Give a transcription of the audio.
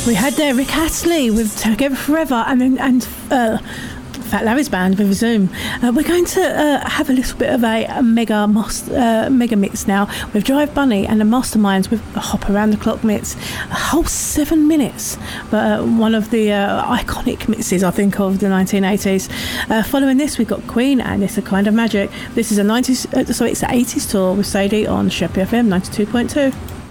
We had there Rick Astley with Together Forever, and Fat Larry's band with Zoom. We're going to have a little bit of a mega mix now with Drive Bunny and the Masterminds with a Hop Around the Clock mix. A whole 7 minutes, but one of the iconic mixes, I think, of the 1980s. Following this, we've got Queen and It's a Kind of Magic. This is a 80s tour with Sadie on Sheppey FM 92.2.